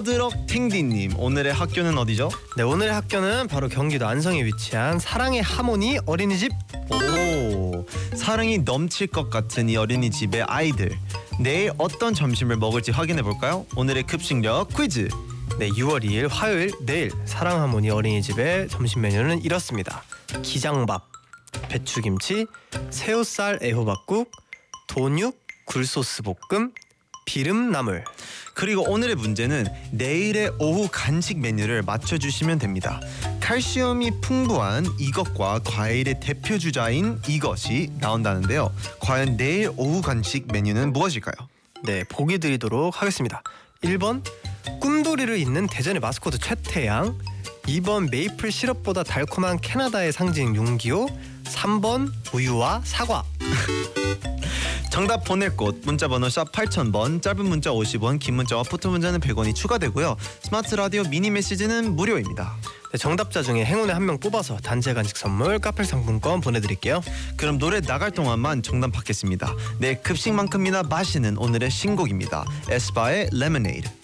어드럭 탱디님, 오늘의 학교는 어디죠? 네, 오늘의 학교는 바로 경기도 안성에 위치한 사랑의 하모니 어린이집. 오, 사랑이 넘칠 것 같은 이 어린이집의 아이들, 내일 어떤 점심을 먹을지 확인해볼까요? 오늘의 급식력 퀴즈. 네, 6월 2일 화요일 내일 사랑 하모니 어린이집의 점심 메뉴는 이렇습니다. 기장밥, 배추김치, 새우살 애호박국, 돈육, 굴소스 볶음, 비름나물. 그리고 오늘의 문제는 내일의 오후 간식 메뉴를 맞춰주시면 됩니다. 칼슘이 풍부한 이것과 과일의 대표 주자인 이것이 나온다는데요. 과연 내일 오후 간식 메뉴는 무엇일까요? 네, 보기 드리도록 하겠습니다. 1번 꿈돌이를 잇는 대전의 마스코트 최태양, 2번 메이플 시럽보다 달콤한 캐나다의 상징 윤기호, 3번 우유와 사과. 정답 보낼 곳 문자번호 샵 8000번, 짧은 문자 50원, 긴 문자와 포토 문자는 100원이 추가되고요. 스마트 라디오 미니 메시지는 무료입니다. 네, 정답자 중에 행운의 한 명 뽑아서 단체 간식 선물 카페 상품권 보내드릴게요. 그럼 노래 나갈 동안만 정답 받겠습니다. 내 급식만큼이나 맛있는 오늘의 신곡입니다. 에스파의 레모네이드.